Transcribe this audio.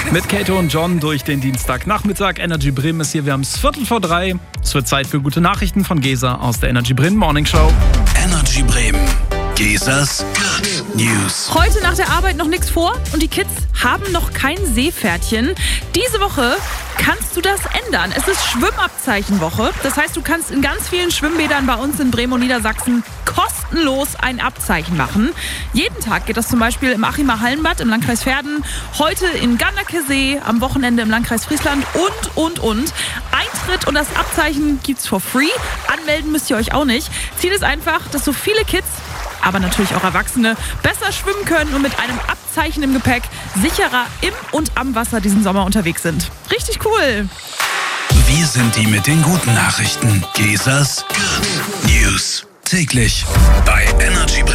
Mit Kato und John durch den Dienstagnachmittag. Energy Bremen ist hier, wir haben es 2:45. Es wird Zeit für gute Nachrichten von Gesa aus der Energy Bremen Morning Show. Energy Bremen. Gesas Good News. Heute nach der Arbeit noch nichts vor und die Kids haben noch kein Seepferdchen. Diese Woche kannst du das ändern. Es ist Schwimmabzeichenwoche. Das heißt, du kannst in ganz vielen Schwimmbädern bei uns in Bremen und Niedersachsen kostenlos ein Abzeichen machen. Jeden Tag geht das zum Beispiel im Achimer Hallenbad im Landkreis Verden, heute in Ganderkesee, am Wochenende im Landkreis Friesland und. Eintritt und das Abzeichen gibt's for free. Anmelden müsst ihr euch auch nicht. Ziel ist einfach, dass so viele Kids, aber natürlich auch Erwachsene, besser schwimmen können und mit einem Abzeichen im Gepäck sicherer im und am Wasser diesen Sommer unterwegs sind. Richtig cool. Wir sind die mit den guten Nachrichten. Gesas Good News. Täglich bei Energy